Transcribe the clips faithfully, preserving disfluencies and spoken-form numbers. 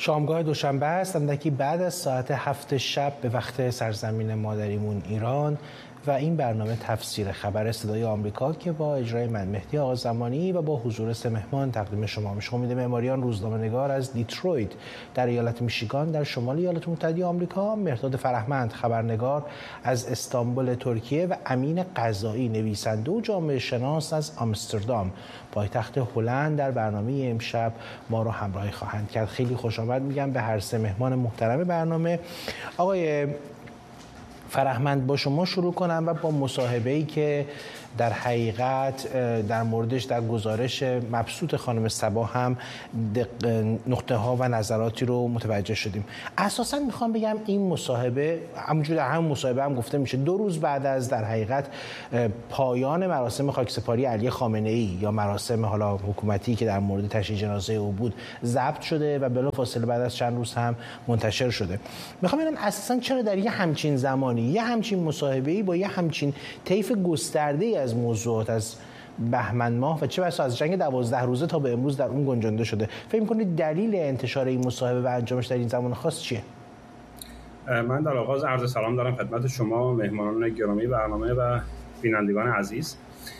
شامگاه دوشنبه است، اندکی بعد از ساعت هفت شب به وقت سرزمین مادریمون ایران و این برنامه تفسیر خبر صدای آمریکا که با اجرای من مهدی آقازمانی و با حضور سه مهمان تقدیم شما میشه. امید معماریان روزنامه‌نگار از دیترویت در ایالت میشیگان در شمال ایالات متحده آمریکا، مهرداد فرهمند خبرنگار از استانبول ترکیه و امین قضایی نویسنده و جامعه شناس از آمستردام پایتخت هلند در برنامه امشب ما رو همراهی خواهند کرد. خیلی خوش آمد میگم به هر سه مهمان محترم برنامه. آقای فرهمند با شما شروع کنم و با مصاحبه‌ای که در حقیقت در موردش در گزارش مبسوط خانم صبا هم نقطه ها و نظراتی رو متوجه شدیم. اساساً میخوام بگم این مصاحبه همونجور در همون مصاحبه هم گفته میشه دو روز بعد از در حقیقت پایان مراسم خاکسپاری علی خامنه‌ای یا مراسم حالا حکومتی که در مورد تشییع جنازه او بود ضبط شده و بلافاصله بعد از چند روز هم منتشر شده. میخوام ببینم اساساً چرا در یه همچین زمانی یه همچین مصاحبه‌ای با یه همچین طیف گسترده‌ای از موضوعات از بهمن ماه و چه بسا از جنگ دوازده روزه تا به امروز در اون گنجانده شده، فکر می‌کنید دلیل انتشار این مصاحبه و انجامش در این زمان خاص چیه؟ من در آغاز عرض سلام دارم خدمت شما مهمانان گرامی برنامه و بینندگان عزیز.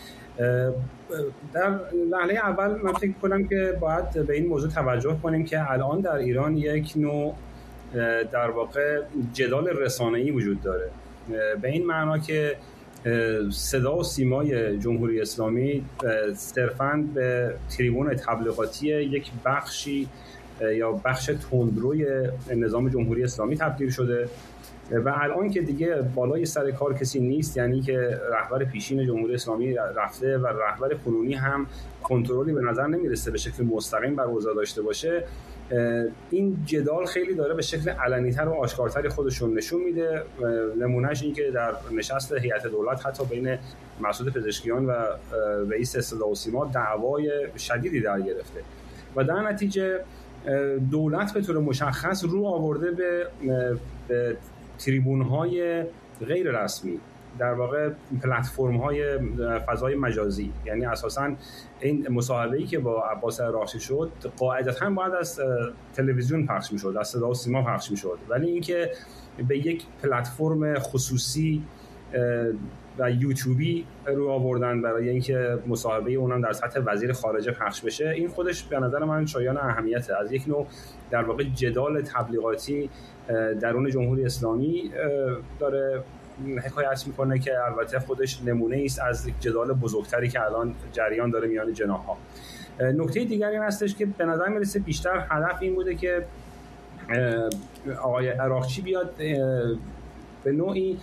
در لحظه اول من فکر کنم که باید به این موضوع توجه کنیم که الان در ایران یک نوع در واقع جدال رسانه‌ای وجود داره، به این معنا که صدا و سیمای جمهوری اسلامی صرفاً به تریبون تبلیغاتی یک بخشی یا بخش تندروی نظام جمهوری اسلامی تبدیل شده و الان که دیگه بالای سر کار کسی نیست، یعنی که رهبر پیشین جمهوری اسلامی رفته و رهبر کنونی هم کنترلی به نظر نمیرسه به شکل مستقیم بر اوضاع داشته باشه، این جدال خیلی داره به شکل علنی‌تر و آشکارتری خودشون نشون میده. نمونهش این که در نشست هیئت دولت حتی بین مسعود پزشکیان و رئیس صدا و سیما دعوای شدیدی در گرفته و در نتیجه دولت به طور مشخص رو آورده به, به تریبون‌های غیر رسمی، در واقع پلتفرم‌های فضای مجازی. یعنی اساساً این مصاحبه‌ای که با عباس عراقچی شد قاعدتاً باید از تلویزیون پخش می‌شد، از صدا و سیما پخش می‌شد، ولی اینکه به یک پلتفرم خصوصی و یوتیوبی رو آوردن برای اینکه مصاحبه اونم در سطح وزیر خارجه پخش بشه، این خودش به نظر من شایان اهمیته. از یک نوع در واقع جدال تبلیغاتی درون جمهوری اسلامی داره حکایت میکنه که البته خودش نمونه است از جدال بزرگتری که الان جریان داره میان جناح‌ها. نکته دیگری این هستش که به نظر میرسه بیشتر هدف این بوده که آقای عراقچی بیاد به نوعی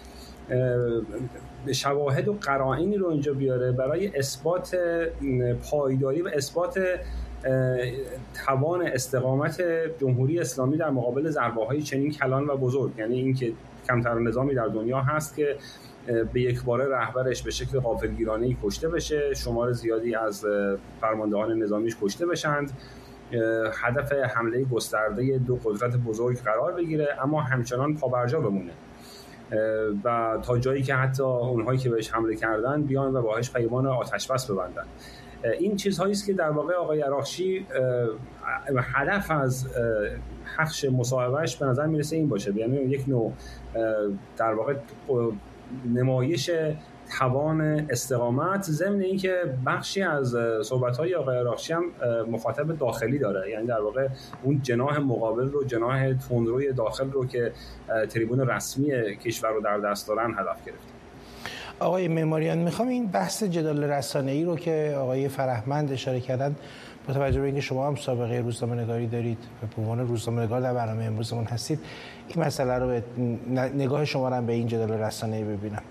شواهد و قرائنی رو اینجا بیاره برای اثبات پایداری و اثبات توان استقامت جمهوری اسلامی در مقابل ضربه‌های چنین کلان و بزرگ. یعنی اینکه کمتر نظامی در دنیا هست که به یک باره رهبرش به شکل غافلگیرانه‌ای کشته بشه، شمار زیادی از فرماندهان نظامیش کشته بشند، هدف حمله گسترده دو قدرت بزرگ قرار بگیره اما همچنان پابرجا بمونه و تا جایی که حتی اونهایی که بهش حمله کردن بیان و باهاش پیمان آتش بس ببندن. این چیزهایی است که در واقع آقای عراقچی هدف از پخش مصاحبهش به نظر میرسه این باشه، یعنی یک نوع در واقع نمایش توان استقامت، ضمن اینکه بخشی از صحبت‌های آقای عراقچی هم مخاطب داخلی داره، یعنی در واقع اون جناح مقابل رو، جناح تندروی داخل رو که تریبون رسمی کشور رو در دست دارن هدف گرفته. آقای معماریان، میخوام این بحث جدال رسانه‌ای رو که آقای فرهمند اشاره کردن با توجه به اینکه شما هم سابقه روزنامه‌نگاری دارید و به عنوان روزنامه‌نگار در برنامه امروزمون هستید، این مسئله رو به نگاه شما رو به این جدال رسانه‌ای ببینم.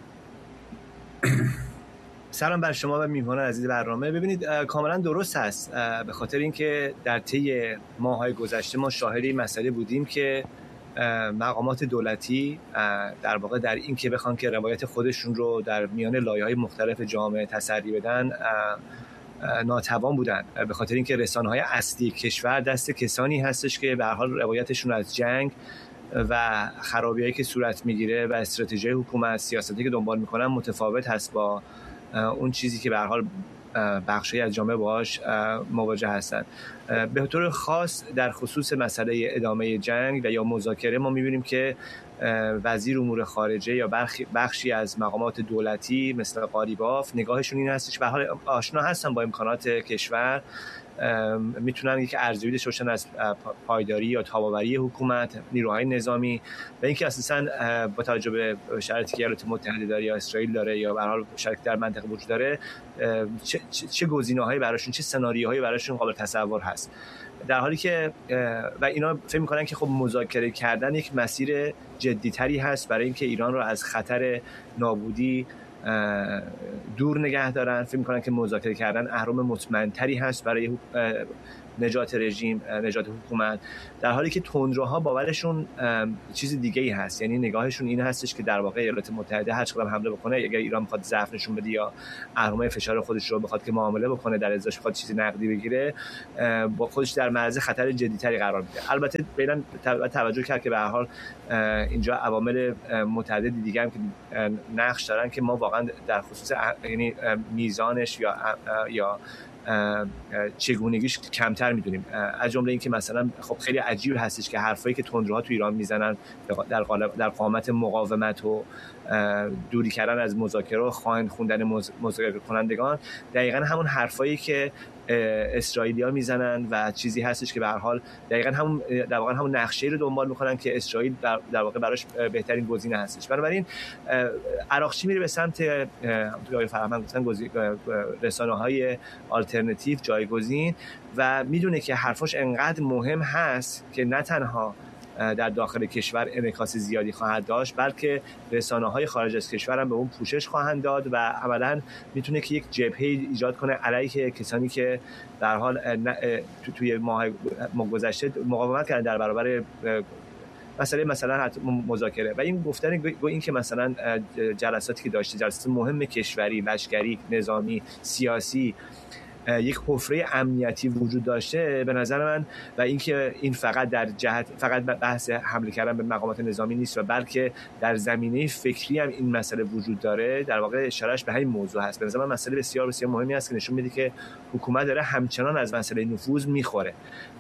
سلام بر شما و میهمان عزیز برنامه. ببینید کاملا درست هست، به خاطر اینکه در طی ماه‌های گذشته ما شاهد این مسئله بودیم که مقامات دولتی در واقع در این که بخوان که روایت خودشون رو در میان لایه‌های مختلف جامعه تسری بدن ناتوان بودن، به خاطر اینکه رسانه‌های اصلی کشور دست کسانی هستش که به هر حال روایتشون از جنگ و خرابی‌هایی که صورت میگیره و استراتژی حکومت، سیاستی که دنبال میکنن متفاوت هست با اون چیزی که به هر حال بخشی از جامعه باهاش مواجه هستن. به طور خاص در خصوص مسئله ادامه جنگ و یا مذاکره ما می‌بینیم که وزیر امور خارجه یا بخشی از مقامات دولتی مثل قالیباف نگاهشون این هستش به حال آشنا هستن با امکانات کشور، میتونن یک ارزیابی داشته باشن از پایداری یا تاباوری حکومت، نیروهای نظامی و اینکه اساساً با توجه به شرایطی که ایالات متحده داره یا اسرائیل داره یا به هر حال شرایطی در منطقه وجود داره چه چه گزینه‌هایی براشون، چه سناریوهایی براشون قابل تصور هست. در حالی که و اینا فکر می‌کنن که خب مذاکره کردن یک مسیر جدی‌تری هست برای اینکه ایران رو از خطر نابودی دور نگه دارن. فکر می‌کنن که مذاکره کردن اهرم مطمئن‌تری هست برای نجات رژیم، نجات حکومت، در حالی که تندروها باورشون چیز دیگه‌ای هست. یعنی نگاهشون این هستش که در واقع ایالات متحده هر چقدر حمله بکنه، اگر ایران بخواد ضعف نشون بده یا اهرم فشار خودش رو بخواد که معامله بکنه، در ازاش بخواد چیزی نقدی بگیره، با خودش در معرض خطر جدی‌تری قرار میده. البته فعلا توجه کرد که به هر حال اینجا عوامل متعددی دیگه هم که نقش دارن که ما واقعا در خصوص یعنی میزانش یا یا چگونگیش کمتر میدونیم. از جمله این که مثلا خب خیلی عجیب هستش که حرفایی که تندروها تو ایران میزنن در در قامت مقاومت و دوری کردن از مذاکره و خواهان خوندن مذاکره کنندگان دقیقاً همون حرفایی که اسرائیلی‌ها میزنن و چیزی هستش که به هر حال دقیقاً همون در واقع همون نقشه‌ای رو دنبال میکنن که اسرائیل در, در واقع براش بهترین گزینه هستش. بنابراین عراقچی میره به سمت همونطور که فرهمند گفتن رسانه‌های آلترناتیو جایگزین و میدونه که حرفاش انقدر مهم هست که نه تنها در داخل کشور انعکاس زیادی خواهد داشت، بلکه رسانه‌های خارج از کشور هم به اون پوشش خواهند داد و عملاً میتونه که یک جبهه ایجاد کنه علیه کسانی که در حال تو توی ماه گذشته مقاومت کردن در برابر مسئله مثلا مذاکره. و این گفتن گو این که مثلا جلساتی که داشته، جلسات مهم کشوری، لشکری، نظامی، سیاسی، یک حفره امنیتی وجود داشته به نظر من، و اینکه این فقط در جهت فقط بحث حمله کردن به مقامات نظامی نیست و بلکه در زمینه فکری هم این مسئله وجود داره، در واقع اشارهش به همین موضوع هست. به نظر من مسئله بسیار بسیار مهمی است که نشون میده که حکومت داره همچنان از مسئله نفوذ میخوره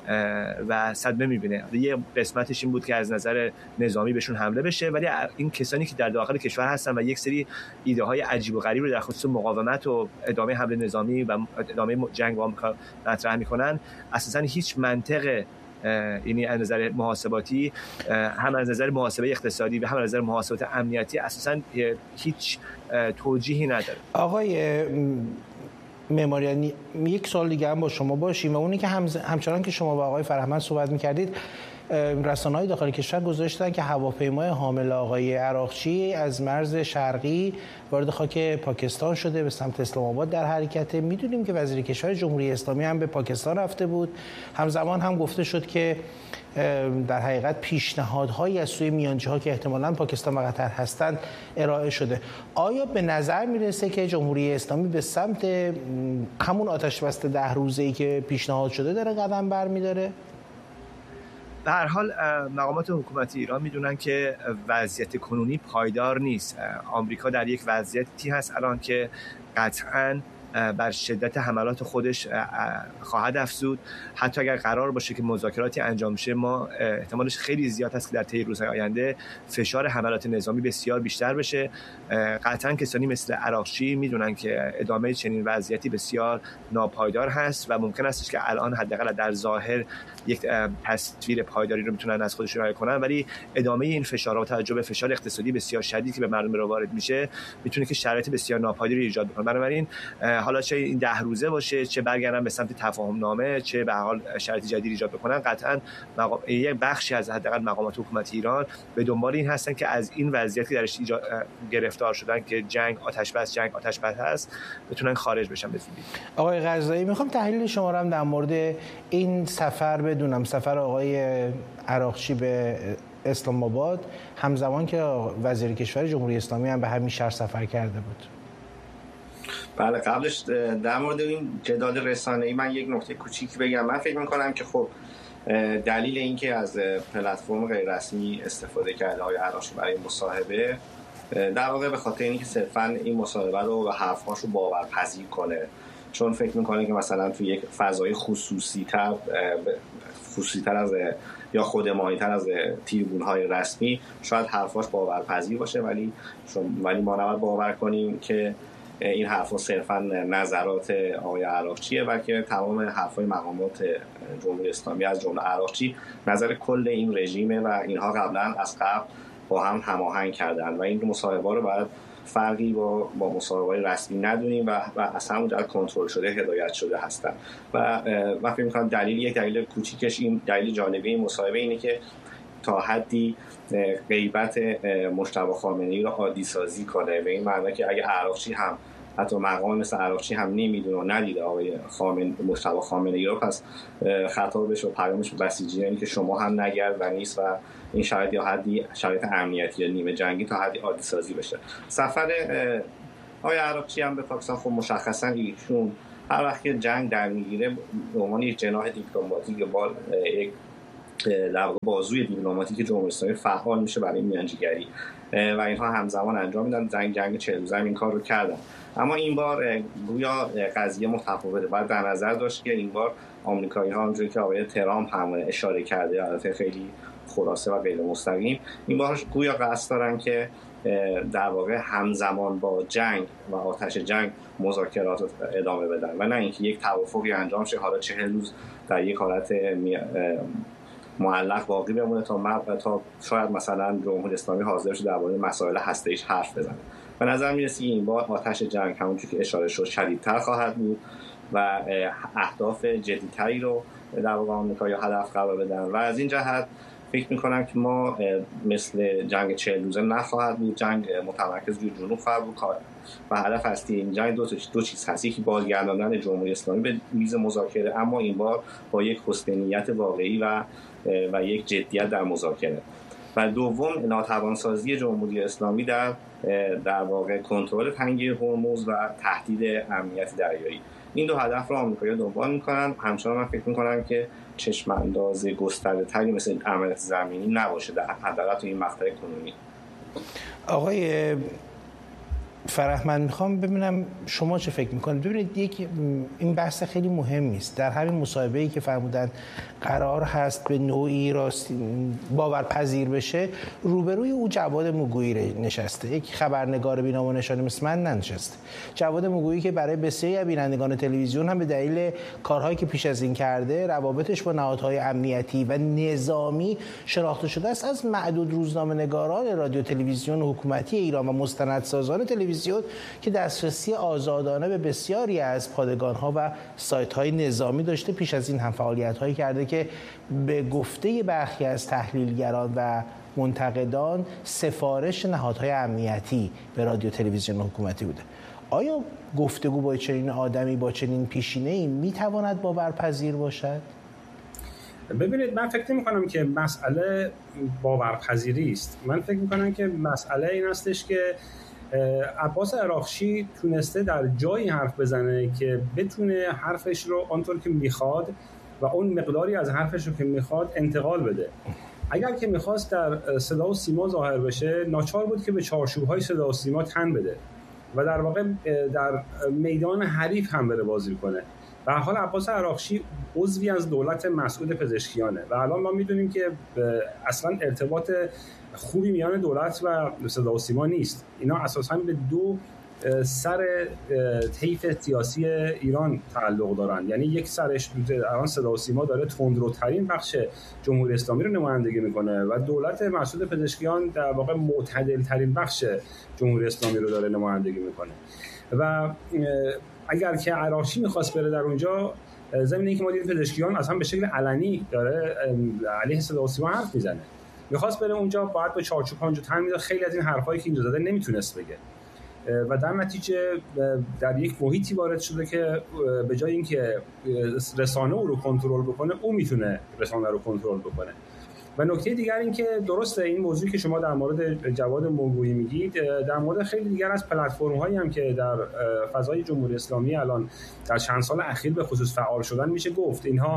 و صدمه میبینه. یه قسمتش این بود که از نظر نظامی بهشون حمله بشه، ولی این کسانی که در داخل کشور هستن و یک سری ایده های عجیب و غریب رو در خصوص مقاومت و ادامه حمله نظامی و ادامه جنگ با آمریکا مطرح میکنن، اساسا هیچ منطق، یعنی از نظر محاسباتی، هم از نظر محاسبه اقتصادی و هم از نظر محاسبات امنیتی اساسا هیچ توجیهی نداره. آقای معماریان، یک سال دیگه هم با شما باشیم و اونی که همچنان که شما با آقای فرهمند صحبت میکردید، رسانه‌های داخل کشور گزارش که هواپیمای حامل آقای عراقچی از مرز شرقی وارد خاک پاکستان شده، به سمت اسلام آباد در حرکت. میدونیم که وزیر کشور جمهوری اسلامی هم به پاکستان رفته بود. همزمان هم گفته شد که در حقیقت پیشنهادهایی از سوی میانجی‌ها که احتمالاً پاکستان و قطر هستند ارائه شده. آیا به نظر میرسه که جمهوری اسلامی به سمت همون آتش بس ده روزه‌ای که پیشنهاد شده داره قدم برمی‌داره؟ به هر حال مقامات حکومتی ایران میدونن که وضعیت کنونی پایدار نیست. آمریکا در یک وضعیتی هست الان که قطعاً بر شدت حملات خودش خواهد افزود. حتی اگر قرار باشه که مذاکراتی انجام شه، ما احتمالش خیلی زیاد هست که در طی روزهای آینده فشار حملات نظامی بسیار بیشتر بشه. قطعا کسانی مثل عراقچی میدونن که ادامه چنین وضعیتی بسیار ناپایدار هست و ممکن است که الان حداقل در ظاهر یک تصویر پایداری رو میتونن از خودشون ارائه کنن، ولی ادامه این فشارها و توجه به فشار اقتصادی بسیار شدیدی که به مردم رو وارد میشه میتونه که شرایط بسیار ناپایداری ایجاد بکنه. بنابراین حالا چه این ده روزه باشه، چه برگردن به سمت تفاهم نامه، چه به هر حال شرایط جدید ایجاد بکنن، قطعا مقام... یک بخشی از حداقل مقامات حکومت ایران به دنبال این هستن که از این وضعیتی درش ایجاد... گرفتار شدن که جنگ آتش بس جنگ آتش بس هست بتونن خارج بشن به زودی. آقای قزایی، میخوام تحلیل شما رو هم در مورد این سفر بدونم، سفر آقای عراقچی به اسلام آباد، همزمان که وزیر کشور جمهوری اسلامی هم به همین شهر سفر کرده بود. بله، قبلش در مورد این جدال رسانه‌ای من یک نکته کوچیک بگم. من فکر می‌کنم که خب دلیل اینکه از پلتفرم غیر رسمی استفاده کرده آقای عراقچی برای مصاحبه در واقع به خاطر اینکه صرفاً این مصاحبه رو و حرف‌هاش رو باورپذیر کنه چون فکر میکنه که مثلا توی یک فضای خصوصی تر خصوصی تر از یا خود ماهی تر از تریبون های رسمی شاید حرفاش باورپذیر باشه، ولی ولی ما نباید باور کنیم که این حرفا صرفا نظرات آقای عراقچیه، بلکه تمام حرفای مقامات جمهوری اسلامی از جمله عراقچی نظر کل این رژیمه و اینها قبلا از قبل با هم هماهنگ کردن و این مصاحبه‌ها رو باید فرقی با با مصاحبه‌های رسمی ندونیم و و اصلا اونجا کنترل شده هدایت شده هستن. و من فکر می‌کنم دلیل یک دلیل کوچیکش این دلیل جانبی این مصاحبه اینه که تا حدی غیبت مجتبی خامنه‌ای رو عادی سازی کنه، به این معنی که اگه عراقچی هم حتی مقام مثل عراقچی هم نمیدونه و ندیده آقای خامنه مجتبی خامنه‌ای رو، پس خطابش و پیامش به بسیجیان که شما هم نگرد و نیست و این شرایط یا حدی شرایط امنیتی یا نیمه جنگی تا حدی عادی سازی بشه. سفر آقای عراقچی هم به پاکستان خب مشخصا ایشون هر وقت که جنگ در میگیره به عنوان یک جناح دیپلماتیک با یک در بازوی دیپلماتیک جمهوری اسلامی فعال میشه برای میانجیگری و اینها همزمان انجام میدن. جنگ جنگ چهل روزه این کار رو کردن، اما این بار گویا قضیه متفاوته. باید در نظر داشت که این بار آمریکایی‌ها همونجوری که آقای ترامپ هم اشاره کرده، البته خیلی خلاصه و غیر مستقیم، این بار گویا قصد دارن که در واقع همزمان با جنگ و آتش جنگ مذاکرات ادامه بدن و نه اینکه یک توافقی انجام شه حالا چهل روز در یک حالت معلق باقی بمونه تا مبدا تا شاید مثلا جمهوری اسلامی حاضر شه درباره مسائل هسته‌ایش حرف بزنه. به نظر میرسه این بار آتش جنگ همونجوری که اشاره شد شدیدتر خواهد بود و اهداف جدی‌تری رو در واقع آمریکا هدف قرار بدن و از این جهت فکر میکنم که ما مثل جنگ چهل روزه نخواهد بود، جنگ متمرکز روی جنوب خواهد بود و هدف اصلی این جنگ دو, دو چیز هست، یکی بازگرداندن جمهوری اسلامی به میز مذاکره، اما این بار با یک حسن نیت واقعی و و یک جدیت در مذاکره، و دوم ناتوانسازی جمهوری اسلامی در در واقع کنترل تنگه هرمز و تهدید امنیت دریایی. این دو هدف رو آمریکایی‌ها دنبال می‌کنن. همچنان من فکر می‌کنم که چشم انداز گسترده‌تری مثل عملیات زمینی نباشه در حداقل تو این مقطع کنونی. آقای فرح، من میخوام ببینم شما چه فکر میکنید. ببینید یک این بحث خیلی مهمی است. در همین مصاحبه‌ای که فرمودن قرار هست به نوعی راست باورپذیر بشه، روبروی او جواد موگویی نشسته، یک خبرنگار بی‌نام و نشانه مثل من ننشسته. جواد موگویی که برای بسیاری از بینندگان تلویزیون هم به دلیل کارهایی که پیش از این کرده، روابطش با نهادهای امنیتی و نظامی شناخته شده است، از معدود روزنامه‌نگاران رادیو تلویزیون حکومتی ایران و مستندسازان تلویزیون که دسترسی آزادانه به بسیاری از پادگان‌ها و سایت‌های نظامی داشته. پیش از این هم فعالیت‌هایی کرده که به گفته برخی از تحلیلگران و منتقدان سفارش نهادهای امنیتی به رادیو تلویزیون حکومتی بوده. آیا گفتگو با چنین آدمی با چنین پیشینه‌ای می‌تواند باورپذیر باشد؟ ببینید، من فکر نمی‌کنم که مسئله باورپذیری است. من فکر می‌کنم که مسئله این هستش که عباس عراقچی تونسته در جایی حرف بزنه که بتونه حرفش رو آنطور که میخواد و اون مقداری از حرفش رو که میخواد انتقال بده. اگر که میخواست در صدا و سیما ظاهر بشه، ناچار بود که به چارچوب‌های صدا و سیما تن بده و در واقع در میدان حریف هم بره بازی کنه. به هر حال عباس عراقچی عضوی از دولت مسعود پزشکیانه و الان ما میدونیم که اصلا ارتباط خوبی میان دولت و صدا و سیما نیست. اینا اساساً به دو سر طیف سیاسی ایران تعلق دارن، یعنی یک سرش الان صدا و سیما داره تندروترین بخش جمهوری اسلامی رو نمایندگی میکنه و دولت مسعود پزشکیان در واقع معتدل ترین بخش جمهوری اسلامی رو داره نمایندگی میکنه و اگر که عراقچی میخواست بره در اونجا، ضمن اینکه ما دیدیم پزشکیان اصلا به شکل علنی داره علیه صدا و سیما حرف میزنه، میخواست بره اونجا باید با چارچوب اونجا تن میداد. خیلی از این حرفایی که اینجا زده نمیتونست بگه و در نتیجه در یک محیطی وارد شده که به جای اینکه رسانه او رو کنترل بکنه، او میتونه رسانه رو کنترل بکنه. و نکته دیگر این که درسته این موضوعی که شما در مورد جواد موگویی میگید، در مورد خیلی دیگر از پلتفرم‌هایی هم که در فضای جمهوری اسلامی الان در چند سال اخیر به خصوص فعال شدن میشه گفت. اینها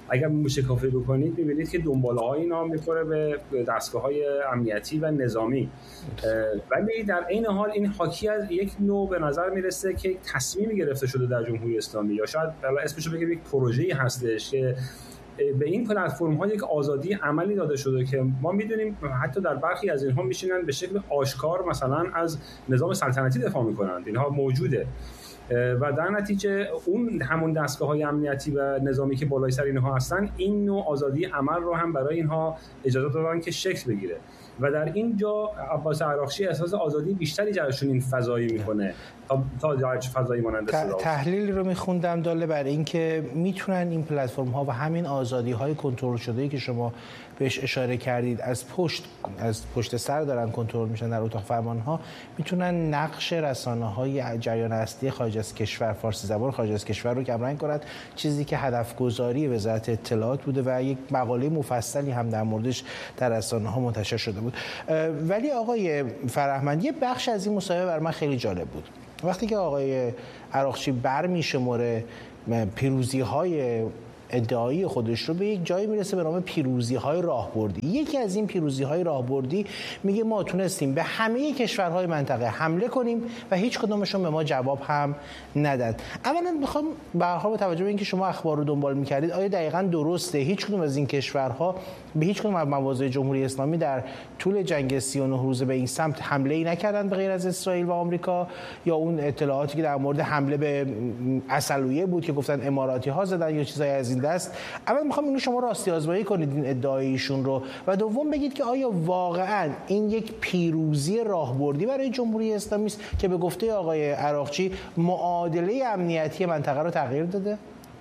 اگر موشکافی بکنید می‌بینید که دنباله‌های اینا می‌خوره به دستگاه‌های امنیتی و نظامی، ولی در عین حال این حاکی از یک نوع به نظر میرسه که تصمیمی گرفته شده در جمهوری اسلامی، یا شاید اسمش رو بگیم یک پروژه‌ای هستش که به این پلتفرم‌ها یک آزادی عملی داده شده که ما می‌دونیم حتی در برخی از اینها میشینن به شکل آشکار مثلا از نظام سلطنتی دفاع می‌کنند، اینها موجوده و در نتیجه اون همون دستگاه‌های امنیتی و نظامی که بالای سر اینها هستن این نوع آزادی عمل رو هم برای اینها اجازه دادن که شکل بگیره و در اینجا عباس عراقچی احساس آزادی بیشتری جلوشون این فضایی میکنه تا تا جاج فضایی مانند صدا. تحلیلی رو میخوندم داله بر این که میتونن این پلتفرم ها و همین آزادی های کنترل شده‌ای که شما بهش اشاره کردید از پشت از پشت سر دارن کنترل میشن در اتاق فرمان ها، میتونن نقش رسانه های جریان اصلی خارج از کشور، فارسی زبان خارج از کشور رو کمرنگ کنند، چیزی که هدف گذاری وزارت اطلاعات بوده و یک مقاله مفصلی هم در موردش در رسانه ها منتشر شده بود. ولی آقای فرهمند یه بخش از این مصاحبه بر من خیلی جالب بود، وقتی که آقای عراقچی برمی‌شمره پیروزی‌های ادعایی خودش رو به یک جایی میرسه به نام پیروزی‌های راهبردی. یکی از این پیروزی‌های راهبردی میگه ما تونستیم به همه کشورهای منطقه حمله کنیم و هیچ کدومشون به ما جواب هم نداد. اولا میخوام به هر حال با توجه به اینکه شما اخبار رو دنبال می‌کردید آیا دقیقاً درسته هیچ کدوم از این کشورها به هیچ کدوم از مواضع جمهوری اسلامی در طول جنگ سی و نه روزه به این سمت حمله‌ای نکردن به غیر از اسرائیل و آمریکا، یا اون اطلاعاتی که در مورد حمله به عسلویه بود که گفتن اماراتی‌ها زدن یا چیزای از این دست؟ اول میخوام اینو شما راستی آزمایی کنید این ادعایشون رو و دوم بگید که آیا واقعا این یک پیروزی راهبردی برای جمهوری اسلامی است که به گفته آقای عراقچی معادله امنیتی منطقه رو تغییر داده؟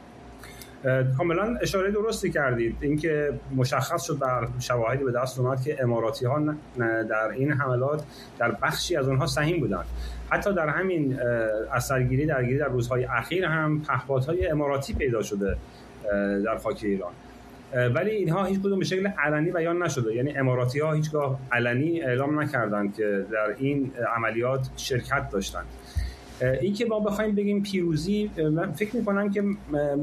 کاملا اشاره درستی کردید، اینکه مشخص شد در شواهدی به دست اومد که اماراتی ها در این حملات در بخشی از اونها سهیم بودند. حتی در همین اثرگیری درگیری در روزهای اخیر هم پهپادهای اماراتی پیدا شده در خاک ایران، ولی اینها هیچ کدوم به شکل علنی بیان نشده، یعنی اماراتی ها هیچگاه علنی اعلام نکردند که در این عملیات شرکت داشتند. این که ما بخوایم بگیم پیروزی، من فکر می‌کنم که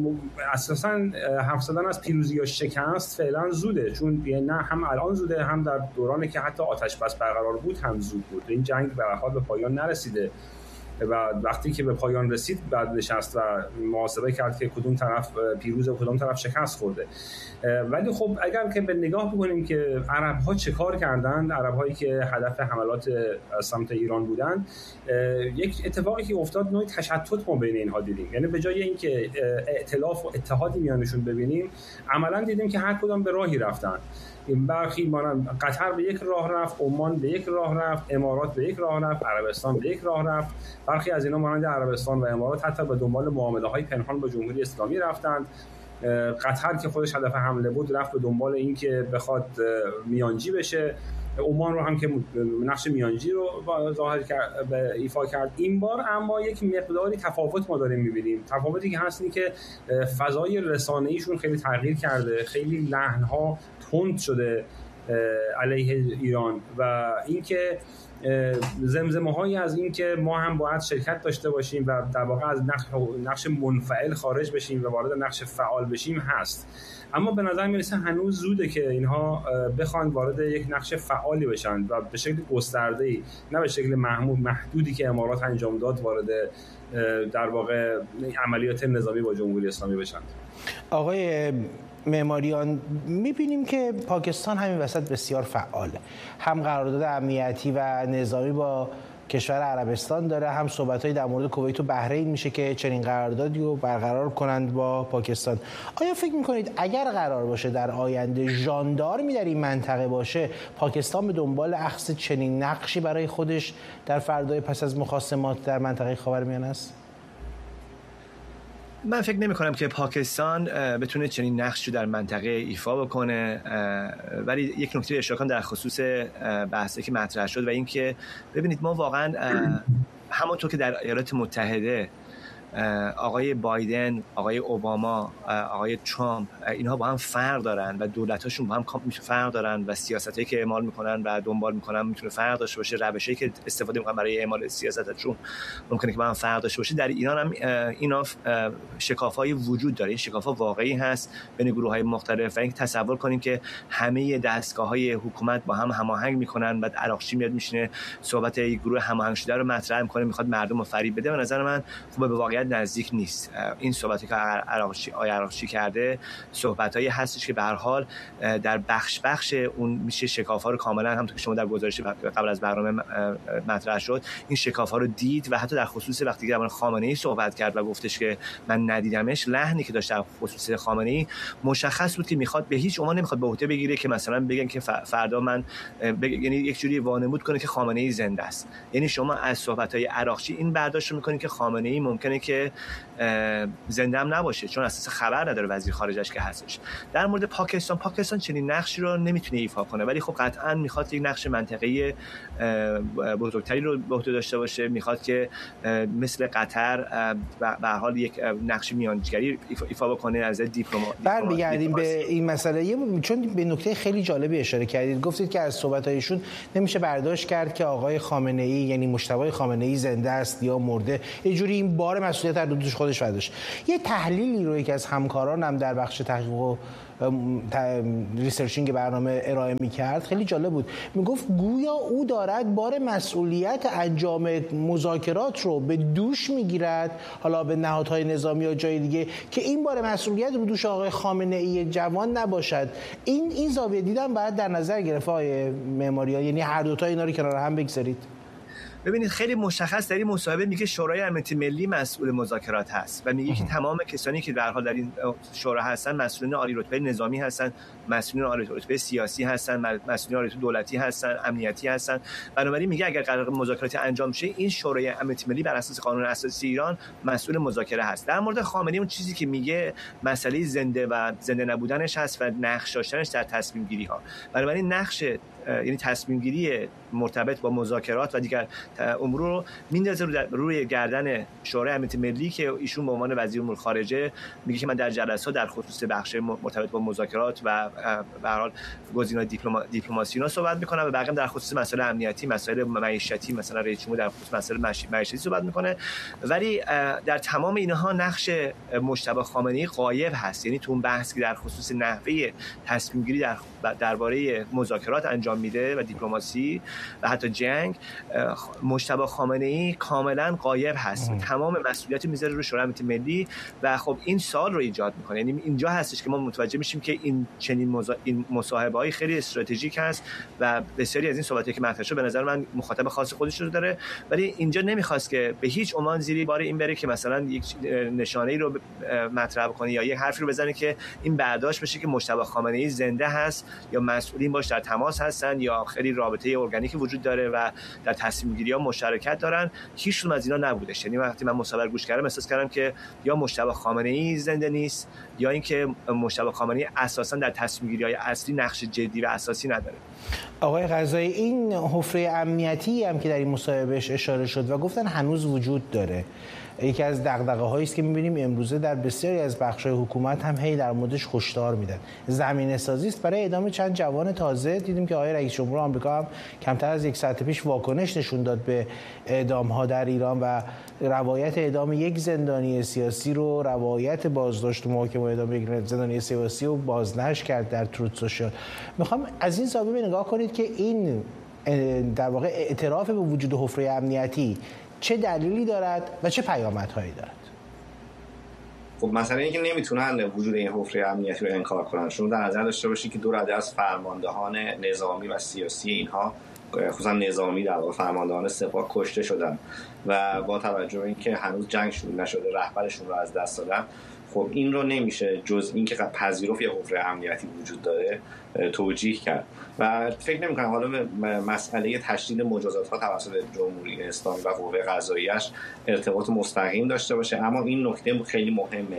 اساساً حرف زدن از پیروزی یا شکست فعلا زوده، چون نه هم الان زوده هم در دورانی که حتی آتش بس برقرار بود هم زود بود. این جنگ به هر حال به پایان نرسیده و وقتی که به پایان رسید بعد نشست و محاسبه کرد که کدوم طرف پیروز و کدوم طرف شکست خورده. ولی خب اگر که به نگاه بکنیم که عرب‌ها چه کار کردند، عرب‌هایی که هدف حملات از سمت ایران بودند، یک اتفاقی که افتاد نوعی تشتت ما بین اینها دیدیم. یعنی به جای اینکه ائتلاف و اتحادی میانشون ببینیم، عملاً دیدیم که هر کدام به راهی رفتن. این برخی مانند قطر به یک راه رفت، عمان به یک راه رفت، امارات به یک راه رفت، عربستان به یک راه رفت. برخی از اینا مانند عربستان و امارات حتی به دنبال معامله‌های پنهان با جمهوری اسلامی رفتند. قطر که خودش هدف حمله بود رفت به دنبال این که بخواد میانجی بشه. عمان رو هم که نقش میانجی رو ظاهر کرد، ایفا کرد. این بار اما یک مقداری تفاوت ما داریم می‌بینیم. تفاوتی که هست اینه که فضای رسانه‌ایشون خیلی تغییر کرده، خیلی لحن‌ها تند شده علیه ایران و اینکه زمزمه‌هایی از این که ما هم باید شرکت داشته باشیم و در واقع از نقش نقش منفعل خارج بشیم و وارد نقش فعال بشیم هست. اما به نظر میرسه هنوز زوده که اینها بخوان وارد یک نقش فعالی بشن و به شکل گسترده‌ای، نه به شکل محمود محدودی که امارات انجام داد، وارد در واقع عملیات نظامی با جمهوری اسلامی بشن. آقای معماریان، می‌بینیم که پاکستان همین وسط بسیار فعاله، هم قرارداد امنیتی و نظامی با کشور عربستان داره، هم صحبت‌هایی در مورد کویت و بحرین میشه که چنین قراردادی رو برقرار کنند با پاکستان. آیا فکر می‌کنید اگر قرار باشه در آینده ژاندارمی در این منطقه باشه، پاکستان به دنبال اخذ چنین نقشی برای خودش در فردای پس از مخاصمات در منطقه خاورمیانه است؟ من فکر نمی کنم که پاکستان بتونه چنین نقشی در منطقه ایفا بکنه، ولی یک نکته اشاره کنم در خصوص بحثی که مطرح شد و این که ببینید ما واقعا همونطور که در ایالات متحده آقای بایدن، آقای اوباما، آقای ترامپ، اینها با هم فرق دارن و دولتاشون با هم فرق دارن و سیاستایی که اعمال میکنن و دنبال میکنن میتونه فرق داشته باشه، روشی که استفاده میکنن برای اعمال سیاستشون ممکنه که با هم فرق داشته باشه. در ایران هم اینا شکاف‌های وجود داره، این شکاف‌ها واقعی هست بین گروه‌های مختلف و اینکه تصور کنیم که همه دستگاه‌های حکومت با هم هماهنگ میکنن، بعد عراقچی میاد میشینه صحبت یک گروه هماهنگ شده رو مطرح میکنه، میخواد مردم رو فریب بده. به نظر من خوبه به واقعیت نزدیک نیست. این صحبتی که عراقچی آقای عراقچی کرده صحبتایی هستش که به هر حال در بخش بخش اون میشه شکاف‌ها رو کاملا همونطور که شما در گزارش قبل از برنامه مطرح شد این شکاف‌ها رو دید و حتی در خصوص وقتی که در خامنه‌ای صحبت کرد و گفتش که من ندیدمش، لحنی که داشت در خصوص خامنه‌ای مشخص بود که میخواد به هیچ عنوان نمیخواد به عهده بگیره که مثلا بگن که فردا من بگ... یعنی یک جوری وانمود کنه که خامنه‌ای زنده است. یعنی شما از صحبت‌های عراقچی این برداشت رو می‌کنید که خامنه‌ای ممکنه که زنده هم نباشه چون اساس خبر نداره وزیر خارجش که هستش. در مورد پاکستان، پاکستان چنین نقشی رو نمیتونه ایفا کنه، ولی خب قطعاً میخواد یک نقش منطقه‌ای بزرگتری رو به عهده داشته باشه، میخواد که مثل قطر به هر حال یک نقش میانجیگری ایفا بکنه از دیپلمات. برمیگردیم به این مسئله چون به نکته خیلی جالبی اشاره کردید. گفتید که از صحبت‌هایشون نمیشه برداشت کرد که آقای خامنه‌ای یعنی مجتبی خامنه‌ای زنده است یا مرده، یه جوری این بار مسئولیت رو دوش خودش برداشت. یه تحلیلی رو یکی از همکارانم در بخش تحقیق و ریسرچینگ برنامه ارائه می‌کرد خیلی جالب بود. میگفت گویا او دارد بار مسئولیت انجام مذاکرات رو به دوش میگیرد، حالا به نهادهای نظامی یا جای دیگه، که این بار مسئولیت رو دوش آقای خامنه‌ای جوان نباشد. این این زاویه دیدن باید در نظر گرفت آقای معماری‌ها، یعنی هر دو تا اینا رو کنار هم بگذارید. ببینید خیلی مشخص در این مصاحبه میگه شورای امنیت ملی مسئول مذاکرات هست و میگه که تمام کسانی که در حال در این شورا هستن مسئولین عالی رتبه نظامی هستن، مسئولین عالی رتبه سیاسی هستن، مسئولین عالی رتبه دولتی هستن، امنیتی هستن. بنابراین میگه اگر قرار مذاکرات انجام شه این شورای امنیت ملی بر اساس قانون اساسی ایران مسئول مذاکره هست. در مورد خامنه‌ای اون چیزی که میگه مسئله زنده و زنده نبودنش هست و نقش داشتنش در تصمیم گیری ها. بنابراین نقش یعنی تصمیم گیری مرتبط با مذاکرات و دیگر امور رو میندازه روی گردن شورای امنیت ملی که ایشون به عنوان وزیر امور خارجه میگه که من در جلسات در خصوص بخش مرتبط با مذاکرات و به هر حال گزینه‌های دیپلم... دیپلماسی اینا صحبت میکنه و بقیه در خصوص مسائل امنیتی، مسائل معیشتی، مثلا رئیس جمهور در خصوص مسائل معیشتی صحبت میکنه. ولی در تمام اینها نقش مجتبی خامنه‌ای غایب هست. یعنی تو اون بحثی که در خصوص نحوه تصمیم گیری در درباره مذاکرات انجام میده و دیپلماسی و حتی جنگ، مجتبی خامنه‌ای کاملا غایب هست. تمام مسئولیت میذاره رو شورای امنیت ملی و خب این سال رو ایجاد میکنه. یعنی اینجا هستش که ما متوجه میشیم که این چنین مزا... این مصاحبه‌های خیلی استراتژیک هست و بسیاری از این صحبتایی که مطرح شد به نظر من مخاطب خاص خودش رو داره، ولی اینجا نمیخواست که به هیچ عنوان زیر بار این بره که مثلا یک نشانه‌ای رو مطرح کنه یا یک حرفی رو بزنه که این برداشت بشه که مجتبی خامنه‌ای زنده هست یا مسئولین باش در تماس هستن یا خیلی رابطه ارگانیکی وجود داره و در تصمیم گیری ها مشارکت دارن. هیچ کدوم از اینا نبودش. یعنی وقتی من مصاحبه گوش کردم احساس کردم که یا مجتبی خامنه‌ای زنده نیست یا اینکه مجتبی خامنه‌ای اساسا در تصمیم گیری های اصلی نقش جدی و اساسی نداره. آقای قضایی، این حفره امنیتی هم که در این مصاحبه اشاره شد و گفتن هنوز وجود داره، یکی از دغدغه‌هایی است که می‌بینیم امروزه در بسیاری از بخش‌های حکومت هم هی در موردش هشدار میدن. زمینه‌سازی است برای اعدام چند جوان تازه. دیدیم که آقای رئیس جمهور آمریکا هم کمتر از یک ساعت پیش واکنش نشون داد به اعدام‌ها در ایران و روایت اعدام یک زندانی سیاسی رو، روایت بازداشت و محاکمه اعدام یک زندانی سیاسی رو بازنشر کرد در تروت سوشال. می‌خوام از این زاویه نگاه کنید که این در واقع اعتراف به وجود حفره امنیتی چه دلیلی دارد و چه پیامدهایی دارد؟ خب مثلا اینکه نمیتونن وجود این حفره امنیتی رو انکار کنن. شما در نظر داشته باشید که دو رده از فرماندهان نظامی و سیاسی اینها، خصوصا نظامی در واقع فرماندهان سپاه کشته شدن و با توجه به اینکه هنوز جنگ شروع نشده رهبرشون رو از دست دادن، خب این رو نمیشه جز این که پذیرفت یه حفره امنیتی وجود داره توجیه کرد و فکر نمی‌کنم حالا مسئله تشدید مجازات‌ها توسط جمهوری اسلامی و قوه قضاییش ارتباط مستقیم داشته باشه. اما این نکته خیلی مهمه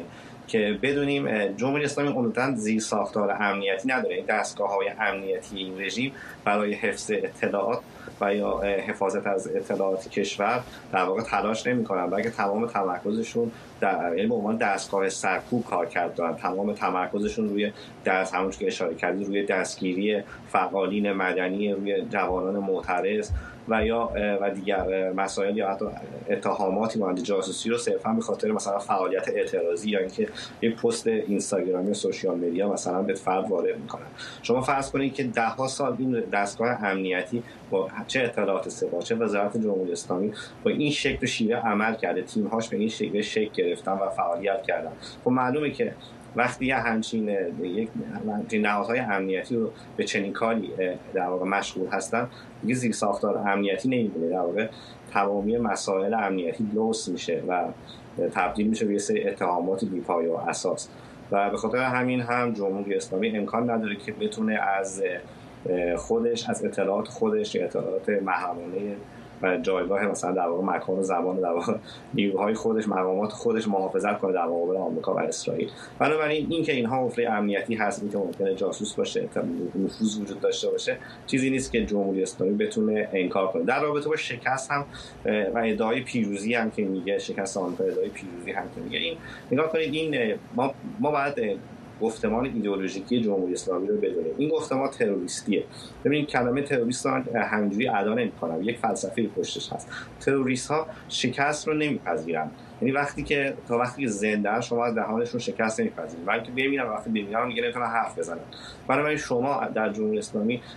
که بدونیم جمهوری اسلامی عمدتاً زیر ساختار امنیتی نداره. این دستگاه‌های امنیتی این رژیم برای حفظ اطلاعات و یا حفاظت از اطلاعات کشور در واقع تلاش نمی‌کنن، بلکه تمام تمرکزشون در یعنی به عنوان دستگاه سرکوب کار کرد دارن. تمام تمرکزشون روی دست همون که اشاره کردید روی دستگیری فعالین مدنی، روی جوانان معترض و یا و دیگر مسائل یا حتی اتهاماتی مانند جاسوسی رو صرفا به خاطر مثلا فعالیت اعتراضی یا اینکه یک پست اینستاگرامی یا سوشیال مدیا مثلا به فرد وارد میکنن. شما فرض کنید که ده ها سال این دستگاه امنیتی با چه اطلاعات سپاه چه وزارت جمهوری اسلامی با این شکل و شیوه عمل کرده، تیم‌هاش به این شکل شکل گرفتن و فعالیت کردن. خب معلومه که وقتی یه همچین یک نهادهای امنیتی رو به چنین کاری در واقع مشغول هستن، دیگه زیر ساختار امنیتی نمی‌بینه، در واقع تمامی مسائل امنیتی لوس میشه و تبدیل میشه به یه سری اتهامات بی‌پایه و اساس. و به خاطر همین هم جمهوری اسلامی امکان نداره که بتونه از خودش از اطلاعات خودش اطلاعات محرمانه و جایگاه مثلا در واقع مکان و زبان در واقع نیروهای خودش مقامات خودش محافظت کنه در مقابل آمریکا و اسرائیل. بنابراین این که اینها حفره امنیتی هست، این که ممکنه جاسوس باشه، نفوذ وجود داشته باشه، چیزی نیست که جمهوری اسلامی بتونه انکار کنه. در رابطه با شکست هم و ادعای پیروزی هم که میگه شکست آمریکا، ادعای پیروزی هم که میگه، این نگاه کنید این ما ما باید گفتمان ایدئولوژیکی جمهوری اسلامی رو بدونیم. این گفتمان تروریستیه. ببینید کلمه تروریست رو همینجوری ادا نمی‌کنم، یک فلسفه پشتش هست. تروریست‌ها شکست رو نمی‌پذیرن. یعنی وقتی که تا وقتی که زنده شما از دهانشون شکست نمی‌پذیرید، ولی که بمیرن وقتی بمیرن دیگه نمیتونن حرف بزنن. بنابراین شما در جمهوری اسلامی